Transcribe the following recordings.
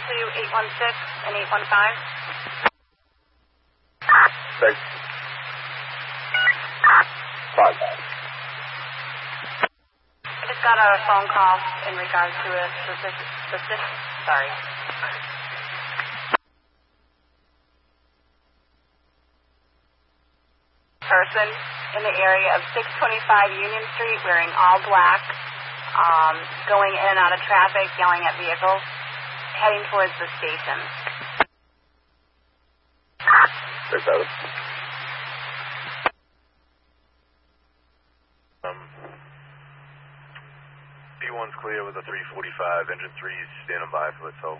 to 816 and 815. Thanks. 5. I just got out a phone call in regards to a person in the area of 625 Union Street wearing all black, going in and out of traffic, yelling at vehicles, heading towards the station. B1's clear with a 345, engine 3's standing by for the tow.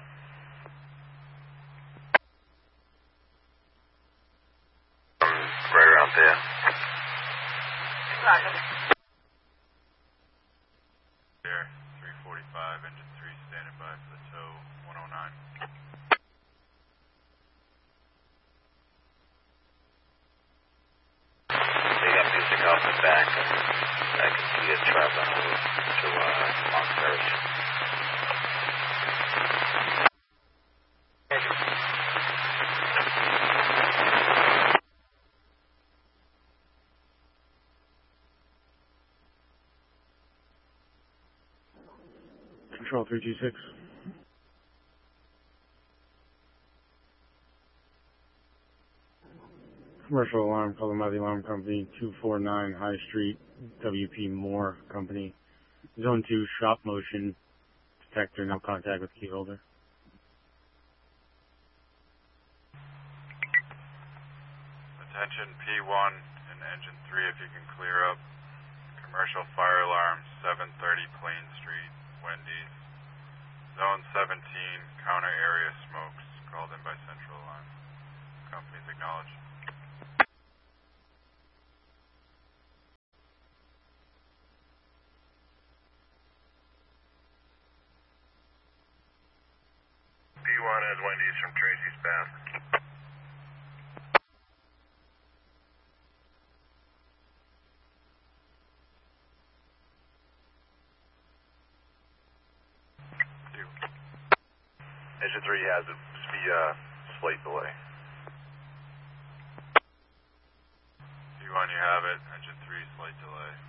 Right around there. Roger. There, 345, engine 3 standing by for the tow, 109. They got music off the back, and I can see it traveling over to Mount Ferris. Control 326. Commercial alarm calling by the alarm company, 249 High Street, WP Moore Company. Zone 2, shop motion detector, no contact with key holder. Attention P1 and engine 3 if you can clear up. Commercial fire alarm, 730 Plain Street, Wendy's. Zone 17, counter area smokes, called in by Central Alarm. Companies acknowledged. P1 has Wendy's from Tracy's Path. Engine 3 has a slight delay. P1, you have it. Engine 3, slight delay.